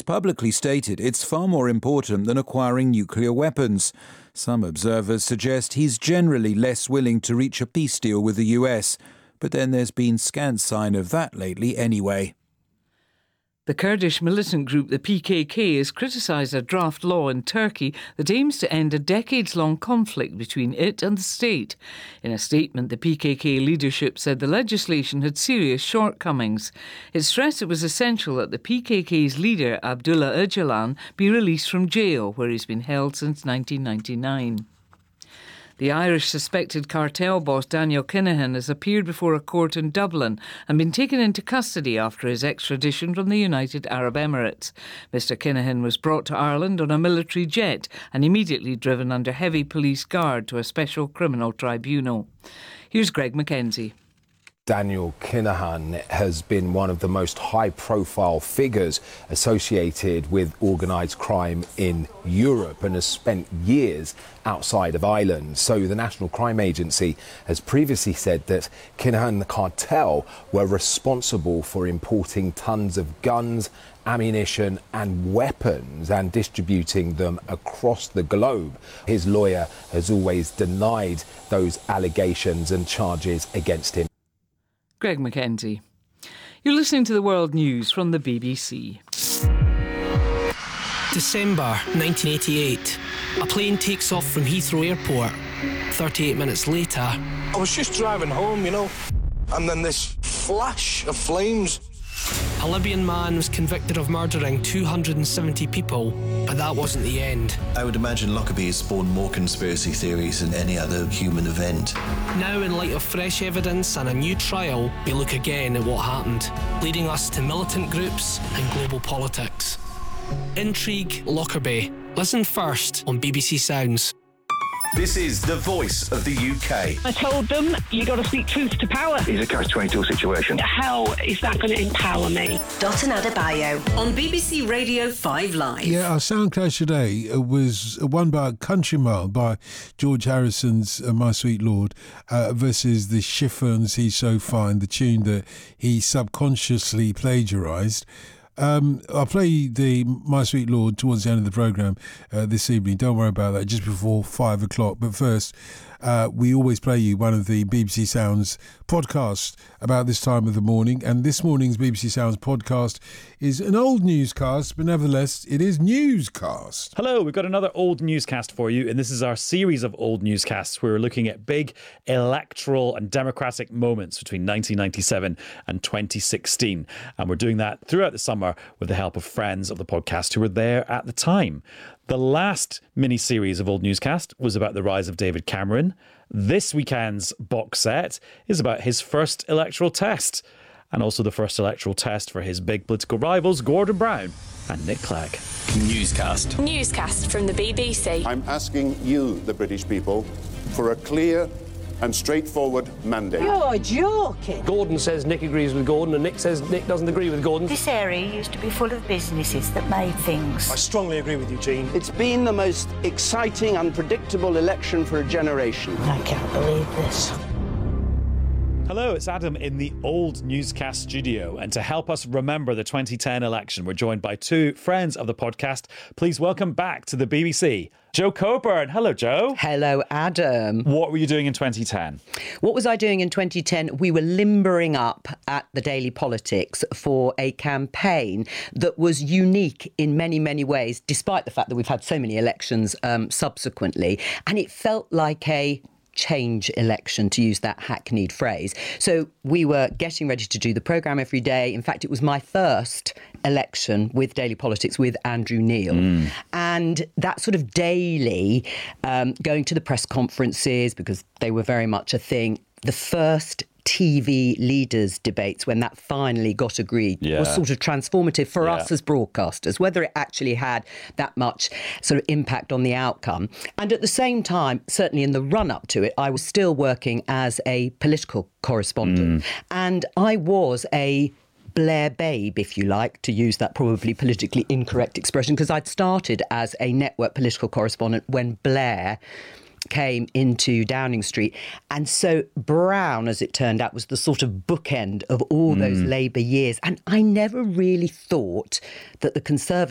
publicly stated it's far more important than acquiring nuclear weapons. Some observers suggest he's generally less willing to reach a peace deal with the US, but then there's been scant sign of that lately anyway. The Kurdish militant group, the PKK, has criticised a draft law in Turkey that aims to end a decades-long conflict between it and the state. In a statement, the PKK leadership said the legislation had serious shortcomings. It stressed it was essential that the PKK's leader, Abdullah Öcalan, be released from jail, where he's been held since 1999. The Irish suspected cartel boss Daniel Kinahan has appeared before a court in Dublin and been taken into custody after his extradition from the United Arab Emirates. Mr Kinahan was brought to Ireland on a military jet and immediately driven under heavy police guard to a special criminal tribunal. Here's Greg Mackenzie. Daniel Kinahan has been one of the most high-profile figures associated with organised crime in Europe and has spent years outside of Ireland. So the National Crime Agency has previously said that Kinahan and the cartel were responsible for importing tons of guns, ammunition and weapons and distributing them across the globe. His lawyer has always denied those allegations and charges against him. Greg Mackenzie. You're listening to the World News from the BBC. December 1988. A plane takes off from Heathrow Airport. 38 minutes later, I was just driving home, and then this flash of flames. A Libyan man was convicted of murdering 270 people, but that wasn't the end. I would imagine Lockerbie has spawned more conspiracy theories than any other human event. Now, in light of fresh evidence and a new trial, we look again at what happened, leading us to militant groups and global politics. Intrigue Lockerbie. Listen first on BBC Sounds. This is the voice of the UK. I told them, you got to speak truth to power. It's a catch-22 situation. How is that going to empower me? Dotun Adebayo on BBC Radio 5 Live. Yeah, our sound clash today was one by Country Mile by George Harrison's My Sweet Lord versus the Chiffons He's So Fine, the tune that he subconsciously plagiarised. I'll play the My Sweet Lord towards the end of the programme this evening. Don't worry about that, just before 5 o'clock. But first, we always play you one of the BBC Sounds podcasts about this time of the morning. And this morning's BBC Sounds podcast is an old newscast, but nevertheless, it is newscast. Hello, we've got another old newscast for you. And this is our series of old newscasts where we're looking at big electoral and democratic moments between 1997 and 2016. And we're doing that throughout the summer with the help of friends of the podcast who were there at the time. The last mini-series of Old Newscast was about the rise of David Cameron. This weekend's box set is about his first electoral test, and also the first electoral test for his big political rivals, Gordon Brown and Nick Clegg. Newscast. Newscast from the BBC. I'm asking you, the British people, for a clear and straightforward mandate. You're joking. Gordon says Nick agrees with Gordon and Nick says Nick doesn't agree with Gordon. This area used to be full of businesses that made things. I strongly agree with you, Jean. It's been the most exciting, unpredictable election for a generation. I can't believe this. Hello, it's Adam in the Old Newscast studio. And to help us remember the 2010 election, we're joined by two friends of the podcast. Please welcome back to the BBC, Jo Coburn. Hello, Jo. Hello, Adam. What were you doing in 2010? What was I doing in 2010? We were limbering up at the Daily Politics for a campaign that was unique in many, many ways, despite the fact that we've had so many elections subsequently. And it felt like a change election, to use that hackneyed phrase. So we were getting ready to do the programme every day. In fact, it was my first election with Daily Politics with Andrew Neil. And that sort of daily going to the press conferences, because they were very much a thing, the first TV leaders debates, when that finally got agreed, was sort of transformative for us as broadcasters, whether it actually had that much sort of impact on the outcome. And at the same time, certainly in the run up to it, I was still working as a political correspondent. And I was a Blair babe, if you like, to use that probably politically incorrect expression, because I'd started as a network political correspondent when Blair came into Downing Street. And so Brown, as it turned out, was the sort of bookend of all those Labour years. And I never really thought that the Conservatives